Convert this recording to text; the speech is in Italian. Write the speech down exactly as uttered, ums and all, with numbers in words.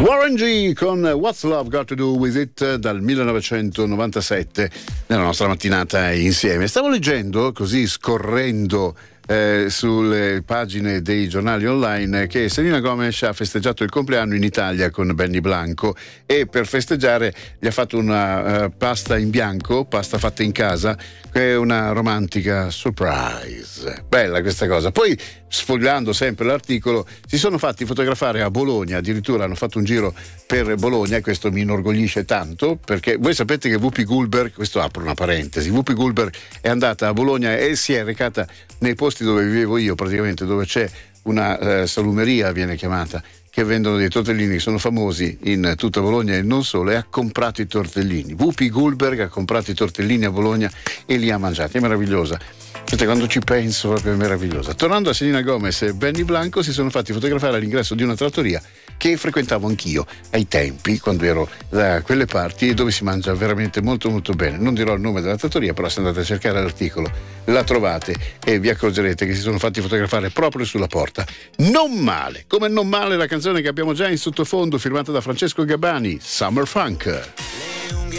Warren G con What's Love Got to Do With It dal millenovecentonovantasette nella nostra mattinata insieme. Stavo leggendo, così scorrendo eh, sulle pagine dei giornali online, che Selena Gomez ha festeggiato il compleanno in Italia con Benny Blanco e per festeggiare gli ha fatto una uh, pasta in bianco, pasta fatta in casa, che è una romantica surprise. Bella questa cosa. Poi, sfogliando sempre l'articolo, si sono fatti fotografare a Bologna, addirittura hanno fatto un giro per Bologna, e questo mi inorgoglisce tanto, perché voi sapete che Whoopi Goldberg, questo apro una parentesi, Whoopi Goldberg è andata a Bologna e si è recata nei posti dove vivevo io, praticamente, dove c'è una eh, salumeria, viene chiamata, che vendono dei tortellini che sono famosi in tutta Bologna e non solo, e ha comprato i tortellini. Whoopi Goldberg ha comprato i tortellini a Bologna e li ha mangiati, è meravigliosa. Senti, quando ci penso proprio è meravigliosa. Tornando a Selena Gomez e Benny Blanco, si sono fatti fotografare all'ingresso di una trattoria che frequentavo anch'io ai tempi, quando ero da quelle parti, dove si mangia veramente molto molto bene. Non dirò il nome della trattoria, però se andate a cercare l'articolo la trovate e vi accorgerete che si sono fatti fotografare proprio sulla porta. Non male, come non male la canzone che abbiamo già in sottofondo, firmata da Francesco Gabbani, Summer Funk.